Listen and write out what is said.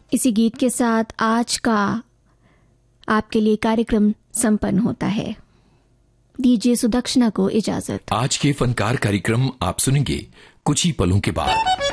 इसी गीत के साथ आज का आपके लिए कार्यक्रम संपन्न होता है। दीजिए सुदक्षिणा को इजाजत। आज के फनकार कार्यक्रम आप सुनेंगे कुछ ही पलों के बाद।